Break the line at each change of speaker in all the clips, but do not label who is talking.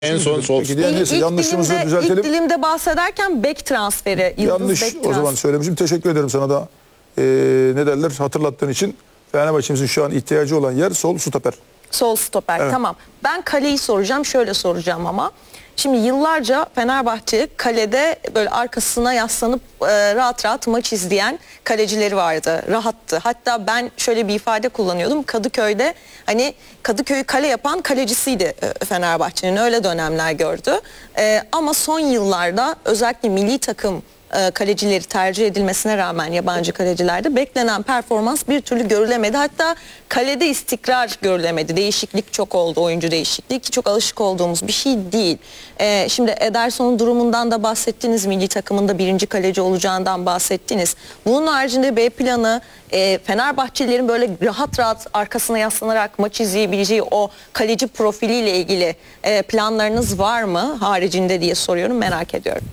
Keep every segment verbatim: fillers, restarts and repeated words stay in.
En son sol.
Peki, diğer neyse, yanlışımızı
dilimde,
düzeltelim.
İlk dilimde bahsederken bek transferi. Yıldız
Yanlış
bek
o
transferi.
zaman söylemişim. Teşekkür ederim sana da ee, ne derler hatırlattığın için. Fenerbahçe'mizin şu an ihtiyacı olan yer sol stoper.
Sol stoper,
Evet.
tamam. Ben kaleyi soracağım, şöyle soracağım ama. Şimdi yıllarca Fenerbahçe kalede böyle arkasına yaslanıp e, rahat rahat maç izleyen kalecileri vardı. Rahattı. Hatta ben şöyle bir ifade kullanıyordum. Kadıköy'de hani Kadıköy'ü kale yapan kalecisiydi e, Fenerbahçe'nin. Öyle dönemler gördü. E, ama son yıllarda özellikle milli takım e, kalecileri tercih edilmesine rağmen yabancı kalecilerde beklenen performans bir türlü görülemedi. Hatta kalede istikrar görülemedi. Değişiklik çok oldu, oyuncu değişikliği ki çok alışık olduğumuz bir şey değil. E, şimdi Ederson'un durumundan da bahsettiniz, milli takımında birinci kaleci olacağından bahsettiniz. Bunun haricinde B planı e, Fenerbahçelilerin böyle rahat rahat arkasına yaslanarak maç izleyebileceği o kaleci profiliyle ilgili e, planlarınız var mı haricinde diye soruyorum, merak ediyorum.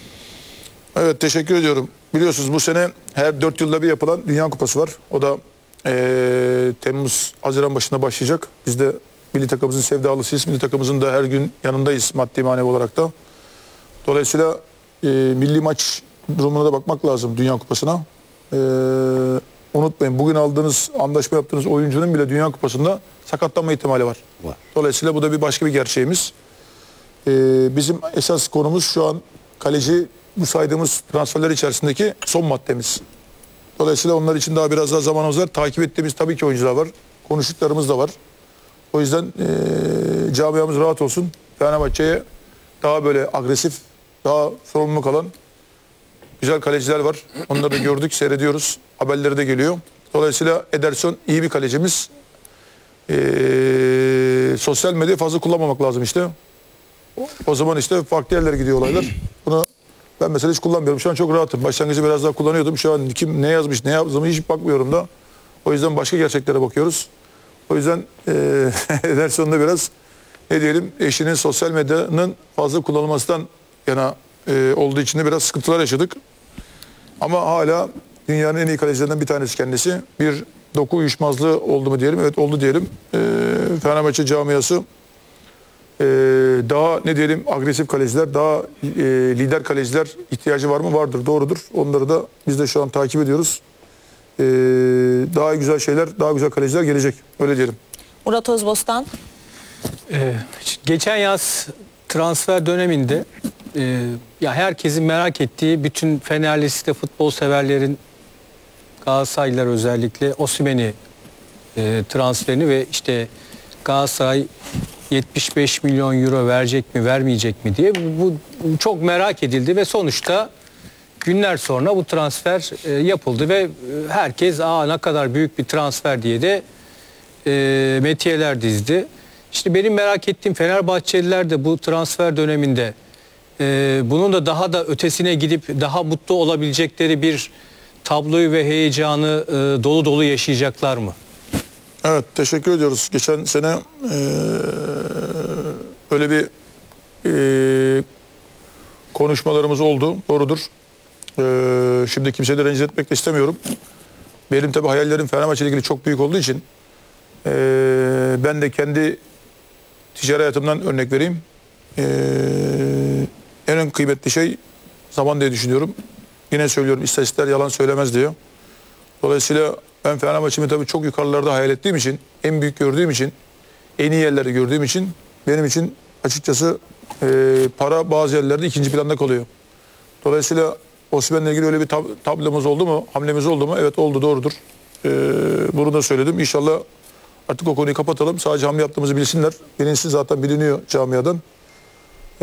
Evet, teşekkür ediyorum. Biliyorsunuz bu sene her dört yılda bir yapılan Dünya Kupası var. O da ee, Temmuz, Haziran başında başlayacak. Biz de milli takımımızın sevdalısıyız. Milli takımımızın da her gün yanındayız maddi manevi olarak da. Dolayısıyla e, milli maç durumuna da bakmak lazım Dünya Kupası'na. E, unutmayın, bugün aldığınız, anlaşma yaptığınız oyuncunun bile Dünya Kupası'nda sakatlanma ihtimali var. var. Dolayısıyla bu da bir başka bir gerçeğimiz. E, bizim esas konumuz şu an kaleci, bu saydığımız transferler içerisindeki son maddemiz. Dolayısıyla onlar için daha biraz daha zamanımız var. Takip ettiğimiz tabii ki oyuncular var. Konuştuklarımız da var. O yüzden e, camiamız rahat olsun. Fenerbahçe'ye daha böyle agresif, daha sorumluluk alan güzel kaleciler var. Onları da gördük, seyrediyoruz. Haberleri de geliyor. Dolayısıyla Ederson iyi bir kalecimiz. E, sosyal medyayı fazla kullanmamak lazım işte. O zaman işte farklı yerlere gidiyor olaylar. Bunu ben mesela hiç kullanmıyorum. Şu an çok rahatım. Başlangıcı biraz daha kullanıyordum. Şu an kim ne yazmış, ne yaptığımı hiç bakmıyorum da. O yüzden başka gerçeklere bakıyoruz. O yüzden e, Ederson'da biraz ne diyelim, eşinin sosyal medyanın fazla kullanılmasından yana e, olduğu için de biraz sıkıntılar yaşadık. Ama hala dünyanın en iyi kalecilerinden bir tanesi kendisi. Bir doku uyuşmazlığı oldu mu diyelim? Evet, oldu diyelim. E, Fenerbahçe camiası Ee, daha ne diyelim agresif kaleciler, daha e, lider kaleciler ihtiyacı var mı? Vardır, doğrudur. Onları da biz de şu an takip ediyoruz. Ee, daha güzel şeyler, daha güzel kaleciler gelecek. Öyle diyelim.
Murat Özbostan.
Ee, geçen yaz transfer döneminde e, ya herkesin merak ettiği, bütün Fenerlisi futbol severlerin, Galatasaraylılar özellikle Osimhen'i e, transferini ve işte Galatasaray yetmiş beş milyon euro verecek mi vermeyecek mi diye bu, bu çok merak edildi ve sonuçta günler sonra bu transfer e, yapıldı ve e, herkes aa ne kadar büyük bir transfer diye de e, metiyeler dizdi. İşte benim merak ettiğim, Fenerbahçeliler de bu transfer döneminde e, bunun da daha da ötesine gidip daha mutlu olabilecekleri bir tabloyu ve heyecanı e, dolu dolu yaşayacaklar mı?
Evet, teşekkür ediyoruz. Geçen sene e, öyle bir e, konuşmalarımız oldu. Doğrudur. E, şimdi kimseyi de rencide etmek de istemiyorum. Benim tabii hayallerim Fenerbahçe ile ilgili çok büyük olduğu için e, ben de kendi ticari hayatımdan örnek vereyim. E, en kıymetli şey zaman diye düşünüyorum. Yine söylüyorum, istatistikler yalan söylemez diyor. Dolayısıyla ben Fenerbahçe'mi tabii çok yukarılarda hayal ettiğim için, en büyük gördüğüm için, en iyi yerleri gördüğüm için benim için açıkçası e, para bazı yerlerde ikinci planda kalıyor. Dolayısıyla Osimhen'le ilgili öyle bir tab tablomuz oldu mu, hamlemiz oldu mu? Evet, oldu, doğrudur. E, bunu da söyledim. İnşallah artık o konuyu kapatalım. Sadece hamle yaptığımızı bilsinler. Bilinçsiz zaten biliniyor camiadan. E,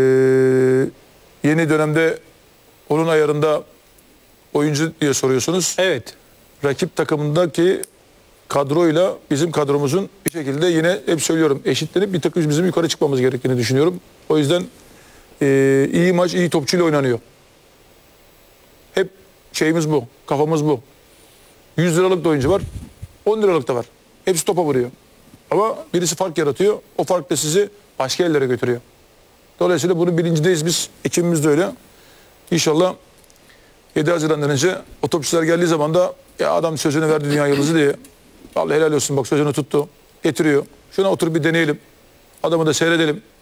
yeni dönemde onun ayarında oyuncu diye soruyorsunuz.
Evet.
Rakip takımındaki kadroyla bizim kadromuzun bir şekilde yine hep söylüyorum eşitlenip bir takım bizim yukarı çıkmamız gerektiğini düşünüyorum. O yüzden e, iyi maç iyi topçuyla oynanıyor. Hep şeyimiz bu, kafamız bu. yüz liralık da oyuncu var, on liralık da var. Hepsi topa vuruyor. Ama birisi fark yaratıyor, o fark da sizi başka yerlere götürüyor. Dolayısıyla bunun bilincindeyiz biz, ekibimiz de öyle. İnşallah yedi Haziran'dan önce otobüsler geldiği zaman da ya adam sözünü verdi dünya yıldızı diye. Vallahi helal olsun, bak sözünü tuttu. Getiriyor. Şuna oturup bir deneyelim. Adamı da seyredelim.